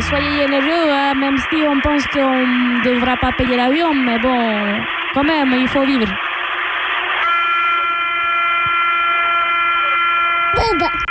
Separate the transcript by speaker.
Speaker 1: soyez généreux, hein, même si on pense qu'on ne devra pas payer l'avion, mais bon, quand même, il faut vivre.
Speaker 2: Baba.